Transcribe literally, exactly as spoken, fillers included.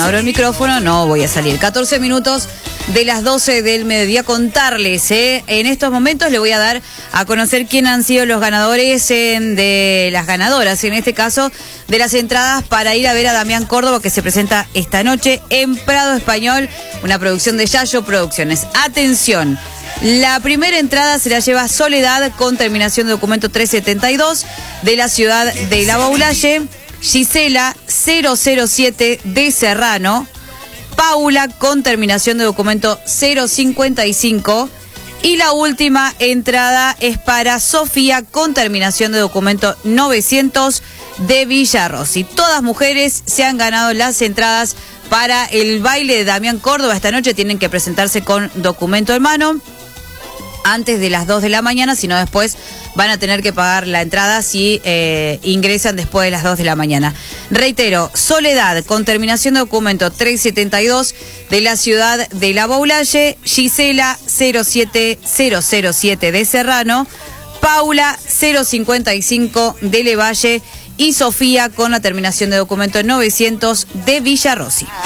abro el micrófono, no voy a salir. catorce minutos de las doce del mediodía. Contarles, ¿eh? En estos momentos le voy a dar a conocer quién han sido los ganadores en, de las ganadoras, en este caso, de las entradas para ir a ver a Damián Córdoba, que se presenta esta noche en Prado Español, una producción de Yayo Producciones. Atención. La primera entrada se la lleva Soledad con terminación de documento trescientos setenta y dos de la ciudad de La Baulalle, Gisela cero cero siete de Serrano, Paula con terminación de documento cero cincuenta y cinco y la última entrada es para Sofía con terminación de documento novecientos de Villarrossi. Todas mujeres se han ganado las entradas para el baile de Damián Córdoba. Esta noche tienen que presentarse con documento en mano antes de las dos de la mañana, si no después van a tener que pagar la entrada si eh, ingresan después de las dos de la mañana. Reitero, Soledad con terminación de documento trescientos setenta y dos de la ciudad de La Baulalle, Gisela cero siete cero cero siete de Serrano, Paula cero cincuenta y cinco de Levalle y Sofía con la terminación de documento novecientos de Villarrossi.